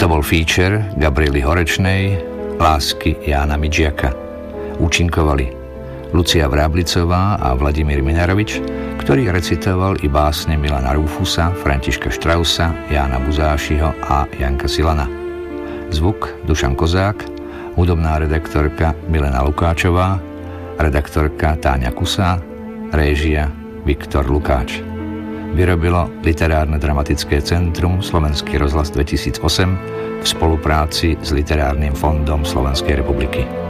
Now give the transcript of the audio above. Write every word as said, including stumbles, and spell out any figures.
To bol feature Gabriely Horečnej Lásky Jána Midžiaka. Účinkovali Lucia Vráblicová a Vladimír Minarovič, ktorý recitoval i básne Milana Rúfusa, Františka Štrausa, Jána Buzášiho a Janka Silana. Zvuk Dušan Kozák, hudobná redaktorka Milena Lukáčová, redaktorka Táňa Kusá, réžia Viktor Lukáč. Vyrobilo Literárne dramatické centrum Slovenský rozhlas dvetisícosem v spolupráci s Literárnym fondom Slovenskej republiky.